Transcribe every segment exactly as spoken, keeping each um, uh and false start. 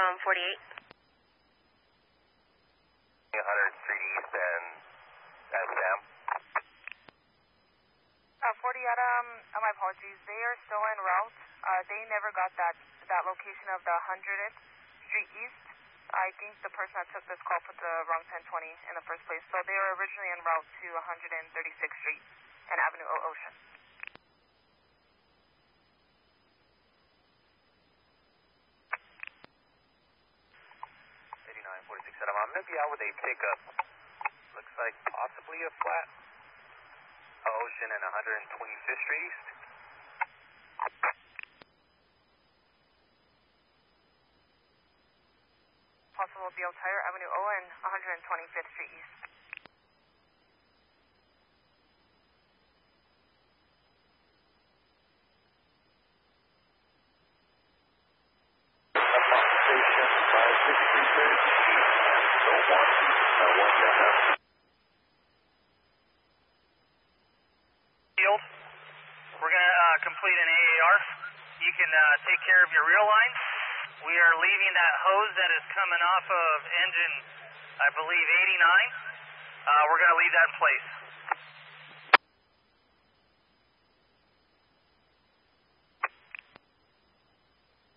from forty-eight. one hundred Street East and that's Sam. Uh, forty Adam, uh, my apologies. They are still en route. Uh, they never got that that location of the one hundredth Street East. I think the person that took this call put the wrong ten twenty in the first place. So they were originally en route to one hundred thirty-sixth Street and Avenue O Ocean. eighty-nine forty-six Adam. I'm going to be out with a pickup. Looks like possibly a flat. Ocean and one hundred twenty-fifth Street East. Possible B L Tire, Avenue O and one hundred twenty-fifth Street East. Station five sixty-three thirty East. So one, uh, one down. Field. We're going to uh, complete an A A R. You can uh, take care of your rear lines. We are leaving that hose that is coming off of engine, I believe, eighty-nine. Uh, we're going to leave that in place.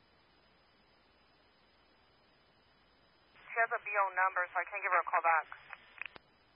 She has a B O number, so I can't give her a call back.